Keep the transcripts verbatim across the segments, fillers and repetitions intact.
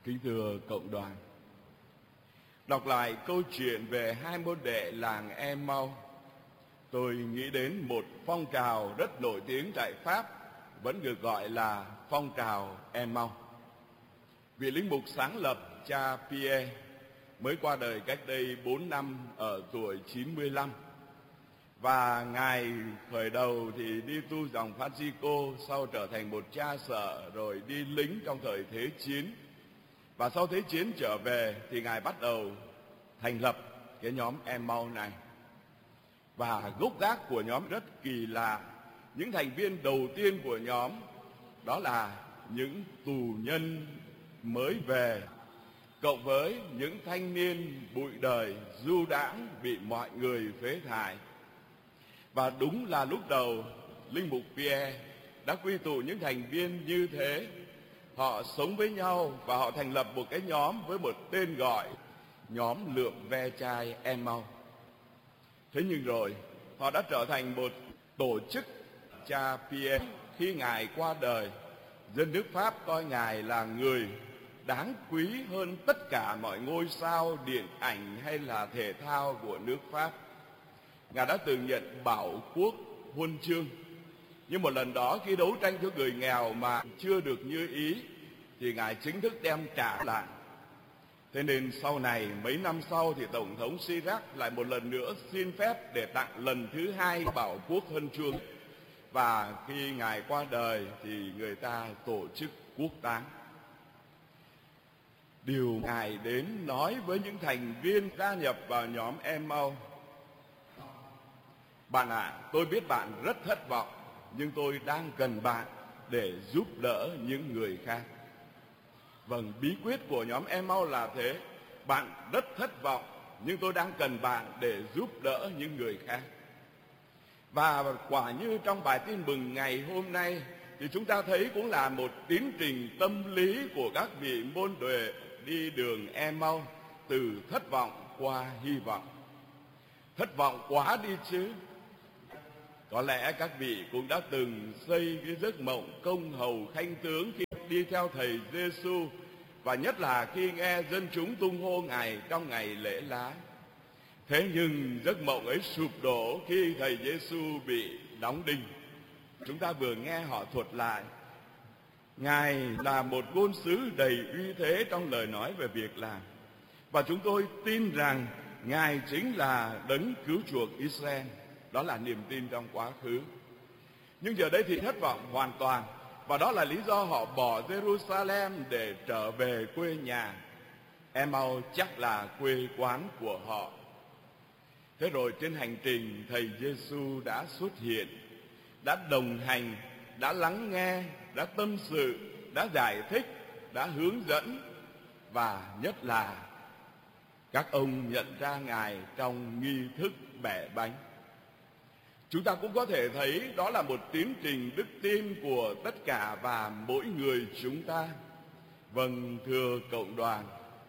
Kính thưa cộng đoàn, đọc lại câu chuyện về hai môn đệ làng Em-mau, tôi nghĩ đến một phong trào rất nổi tiếng tại Pháp, vẫn được gọi là phong trào Em-mau. Vị linh mục sáng lập cha Pierre mới qua đời cách đây bốn năm ở tuổi chín mươi lăm. Và ngài khởi đầu thì đi tu dòng Francisco, sau trở thành một cha sở, rồi đi lính trong thời Thế Chiến. Và sau Thế Chiến trở về thì ngài bắt đầu thành lập cái nhóm Em-mau này. Và gốc gác của nhóm rất kỳ lạ. Những thành viên đầu tiên của nhóm đó là những tù nhân mới về, cộng với những thanh niên bụi đời du đãng bị mọi người phế thải. Và đúng là lúc đầu linh mục Pierre đã quy tụ những thành viên như thế. Họ sống với nhau và họ thành lập một cái nhóm với một tên gọi nhóm lượm ve chai Em-mau. Thế nhưng rồi họ đã trở thành một tổ chức. Cha Pierre khi ngài qua đời, dân nước Pháp coi ngài là người đáng quý hơn tất cả mọi ngôi sao điện ảnh hay là thể thao của nước Pháp. Ngài đã từng nhận Bảo Quốc Huân chương. Nhưng một lần đó khi đấu tranh cho người nghèo mà chưa được như ý thì ngài chính thức đem trả lại. Thế nên sau này, mấy năm sau thì Tổng thống Chirac lại một lần nữa xin phép để tặng lần thứ hai Bảo Quốc Huân chương. Và khi ngài qua đời thì người ta tổ chức quốc táng. Điều ngài đến nói với những thành viên gia nhập vào nhóm Em-mau: bạn ạ, à, tôi biết bạn rất thất vọng, nhưng tôi đang cần bạn để giúp đỡ những người khác. Vâng, bí quyết của nhóm Em-mau là thế. Bạn rất thất vọng, nhưng tôi đang cần bạn để giúp đỡ những người khác. Và quả như trong bài tin mừng ngày hôm nay thì chúng ta thấy cũng là một tiến trình tâm lý của các vị môn đệ đi đường Em-mau, từ thất vọng qua hy vọng. Thất vọng quá đi chứ. Có lẽ các vị cũng đã từng xây cái giấc mộng công hầu khanh tướng khi đi theo thầy Giêsu, và nhất là khi nghe dân chúng tung hô ngài trong ngày lễ lá. Thế nhưng giấc mộng ấy sụp đổ khi thầy Giêsu bị đóng đinh. Chúng ta vừa nghe họ thuật lại, ngài là một ngôn sứ đầy uy thế trong lời nói về việc làm, và chúng tôi tin rằng ngài chính là đấng cứu chuộc Israel. Đó là niềm tin trong quá khứ. Nhưng giờ đây thì thất vọng hoàn toàn, và đó là lý do họ bỏ Jerusalem để trở về quê nhà. Em-mau chắc là quê quán của họ. Thế rồi trên hành trình, thầy Giêsu đã xuất hiện, đã đồng hành, đã lắng nghe, đã tâm sự, đã giải thích, đã hướng dẫn, và nhất là các ông nhận ra ngài trong nghi thức bẻ bánh. Chúng ta cũng có thể thấy đó là một tiến trình đức tin của tất cả và mỗi người chúng ta. Vâng, thưa cộng đoàn,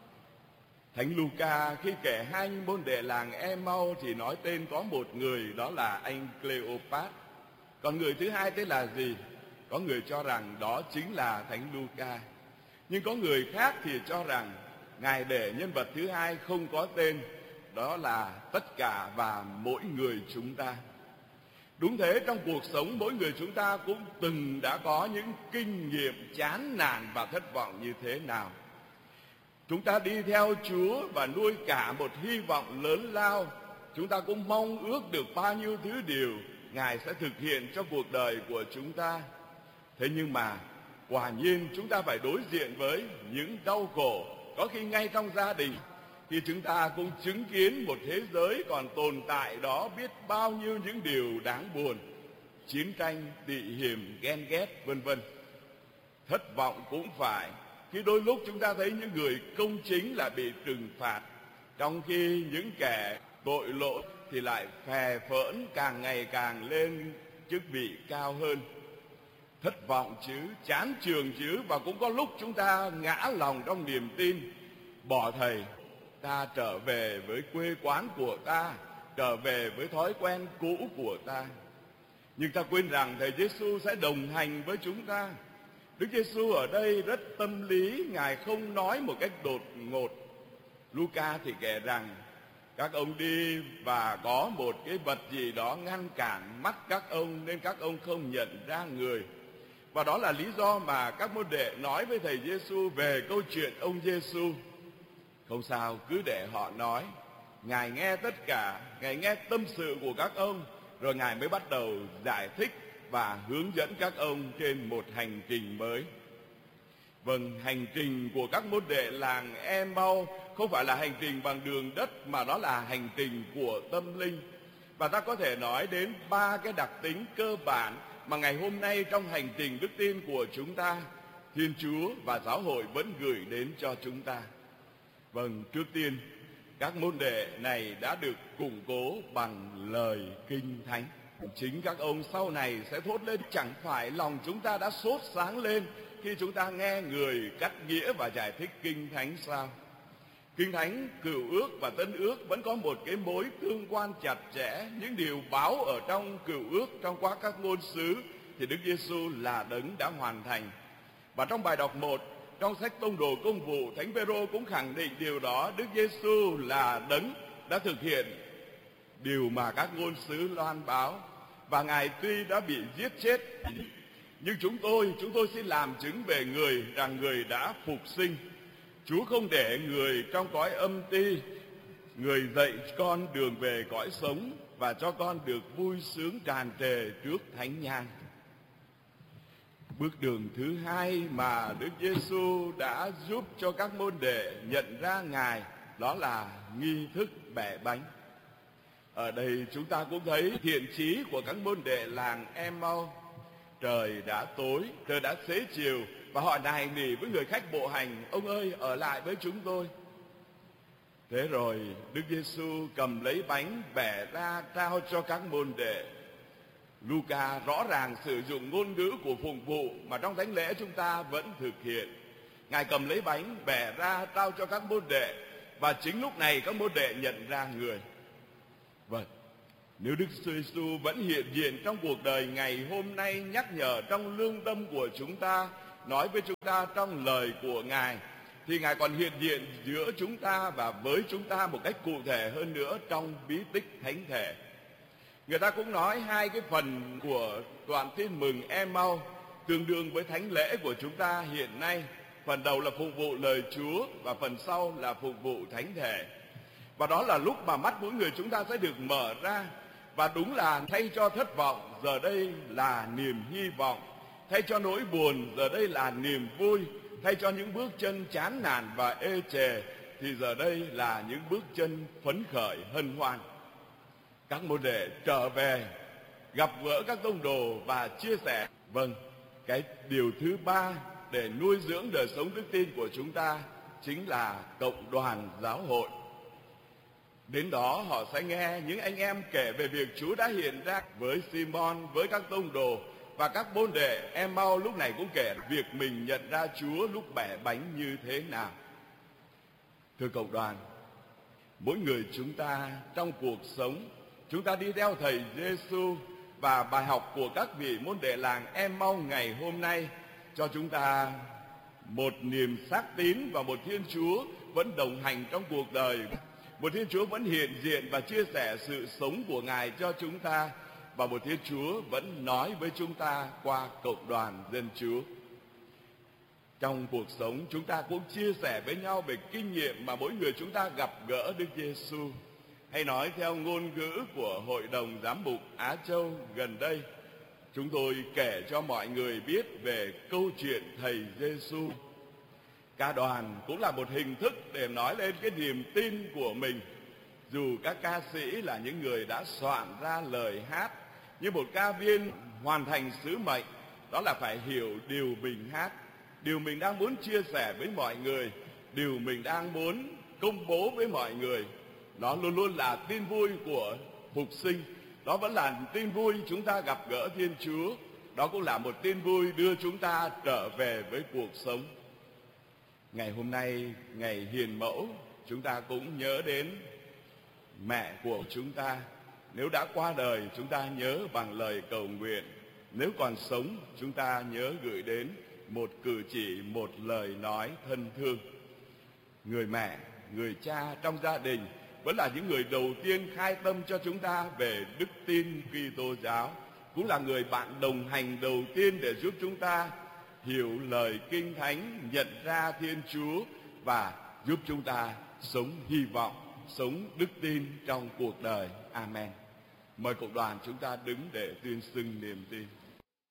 Thánh Luca khi kể hai môn đệ làng Em-mau thì nói tên có một người, đó là anh Cleopat. Còn người thứ hai tên là gì? Có người cho rằng đó chính là Thánh Luca. Nhưng có người khác thì cho rằng ngài để nhân vật thứ hai không có tên, đó là tất cả và mỗi người chúng ta. Đúng thế, trong cuộc sống mỗi người chúng ta cũng từng đã có những kinh nghiệm chán nản và thất vọng như thế nào. Chúng ta đi theo Chúa và nuôi cả một hy vọng lớn lao. Chúng ta cũng mong ước được bao nhiêu thứ điều ngài sẽ thực hiện cho cuộc đời của chúng ta. Thế nhưng mà quả nhiên chúng ta phải đối diện với những đau khổ, có khi ngay trong gia đình, khi chúng ta cũng chứng kiến một thế giới còn tồn tại đó biết bao nhiêu những điều đáng buồn, chiến tranh, tị hiềm, ghen ghét, vân vân. Thất vọng cũng phải khi đôi lúc chúng ta thấy những người công chính là bị trừng phạt, trong khi những kẻ tội lỗi thì lại phè phỡn càng ngày càng lên chức vị cao hơn. Thất vọng chứ, chán trường chứ, và cũng có lúc chúng ta ngã lòng trong niềm tin, bỏ thầy, ta trở về với quê quán của ta, trở về với thói quen cũ của ta. Nhưng ta quên rằng thầy Giêsu sẽ đồng hành với chúng ta. Đức Giêsu ở đây rất tâm lý, Ngài không nói một cách đột ngột. Luca thì kể rằng các ông đi và có một cái vật gì đó ngăn cản mắt các ông nên các ông không nhận ra người. Và đó là lý do mà các môn đệ nói với thầy Giêsu về câu chuyện ông Giêsu. Không sao, cứ để họ nói. Ngài nghe tất cả, Ngài nghe tâm sự của các ông, rồi Ngài mới bắt đầu giải thích và hướng dẫn các ông trên một hành trình mới. Vâng, hành trình của các môn đệ làng Em-mau không phải là hành trình bằng đường đất, mà đó là hành trình của tâm linh. Và ta có thể nói đến ba cái đặc tính cơ bản mà ngày hôm nay trong hành trình đức tin của chúng ta, Thiên Chúa và giáo hội vẫn gửi đến cho chúng ta. Vâng, trước tiên, các môn đệ này đã được củng cố bằng lời Kinh Thánh. Chính các ông sau này sẽ thốt lên, chẳng phải lòng chúng ta đã sốt sáng lên khi chúng ta nghe người cắt nghĩa và giải thích Kinh Thánh sao? Kinh Thánh Cựu Ước và Tân Ước vẫn có một cái mối tương quan chặt chẽ. Những điều báo ở trong Cựu Ước, trong quá các ngôn sứ thì Đức Giêsu là đấng đã hoàn thành. Và trong bài đọc một, trong sách Tông đồ Công vụ, Thánh Phêrô cũng khẳng định điều đó. Đức Giêsu là đấng đã thực hiện điều mà các ngôn sứ loan báo. Và Ngài tuy đã bị giết chết, nhưng chúng tôi, chúng tôi xin làm chứng về người rằng người đã phục sinh. Chúa không để người trong cõi âm ti, người dạy con đường về cõi sống và cho con được vui sướng tràn trề trước thánh nhang. Bước đường thứ hai mà Đức Giêsu đã giúp cho các môn đệ nhận ra Ngài, đó là nghi thức bẻ bánh. Ở đây chúng ta cũng thấy thiện chí của các môn đệ làng Em-mau. Trời đã tối, trời đã xế chiều, và họ nài nỉ với người khách bộ hành, ông ơi, ở lại với chúng tôi. Thế rồi Đức Giêsu cầm lấy bánh bẻ ra trao cho các môn đệ. Luca rõ ràng sử dụng ngôn ngữ của phụng vụ mà trong thánh lễ chúng ta vẫn thực hiện. Ngài cầm lấy bánh bẻ ra trao cho các môn đệ, và chính lúc này các môn đệ nhận ra người. Vâng, nếu Đức Giêsu vẫn hiện diện trong cuộc đời ngày hôm nay, nhắc nhở trong lương tâm của chúng ta, nói với chúng ta trong lời của Ngài, thì Ngài còn hiện diện giữa chúng ta và với chúng ta một cách cụ thể hơn nữa trong bí tích thánh thể. Người ta cũng nói hai cái phần của đoạn tin mừng Em-mau tương đương với thánh lễ của chúng ta hiện nay. Phần đầu là phục vụ lời Chúa và phần sau là phục vụ thánh thể. Và đó là lúc mà mắt mỗi người chúng ta sẽ được mở ra. Và đúng là thay cho thất vọng, giờ đây là niềm hy vọng. Thay cho nỗi buồn, giờ đây là niềm vui. Thay cho những bước chân chán nản và ê chề, thì giờ đây là những bước chân phấn khởi hân hoan. Các môn đệ trở về, gặp gỡ các tông đồ và chia sẻ. Vâng, cái điều thứ ba để nuôi dưỡng đời sống đức tin của chúng ta chính là cộng đoàn giáo hội. Đến đó họ sẽ nghe những anh em kể về việc Chúa đã hiện ra với Simon, với các tông đồ, và các môn đệ Em-mau lúc này cũng kể việc mình nhận ra Chúa lúc bẻ bánh như thế nào. Thưa cộng đoàn, mỗi người chúng ta trong cuộc sống, chúng ta đi theo thầy Giêsu, và bài học của các vị môn đệ làng Em-mau ngày hôm nay cho chúng ta một niềm xác tín và một Thiên Chúa vẫn đồng hành trong cuộc đời. Một Thiên Chúa vẫn hiện diện và chia sẻ sự sống của Ngài cho chúng ta, và một Thiên Chúa vẫn nói với chúng ta qua cộng đoàn dân Chúa. Trong cuộc sống chúng ta cũng chia sẻ với nhau về kinh nghiệm mà mỗi người chúng ta gặp gỡ Đức Giêsu. Hay nói theo ngôn ngữ của Hội đồng Giám mục Á Châu gần đây, chúng tôi kể cho mọi người biết về câu chuyện thầy Giêsu. Ca đoàn cũng là một hình thức để nói lên cái niềm tin của mình. Dù các ca sĩ là những người đã soạn ra lời hát, như một ca viên hoàn thành sứ mệnh, đó là phải hiểu điều mình hát, điều mình đang muốn chia sẻ với mọi người, điều mình đang muốn công bố với mọi người. Nó luôn luôn là tin vui của phục sinh. Đó vẫn là tin vui chúng ta gặp gỡ Thiên Chúa. Đó cũng là một tin vui đưa chúng ta trở về với cuộc sống. Ngày hôm nay, ngày hiền mẫu, chúng ta cũng nhớ đến mẹ của chúng ta. Nếu đã qua đời, chúng ta nhớ bằng lời cầu nguyện. Nếu còn sống, chúng ta nhớ gửi đến một cử chỉ, một lời nói thân thương. Người mẹ, người cha trong gia đình vẫn là những người đầu tiên khai tâm cho chúng ta về đức tin Kitô giáo, cũng là người bạn đồng hành đầu tiên để giúp chúng ta hiểu lời Kinh Thánh, nhận ra Thiên Chúa và giúp chúng ta sống hy vọng, sống đức tin trong cuộc đời. Amen. Mời cộng đoàn chúng ta đứng để tuyên xưng niềm tin.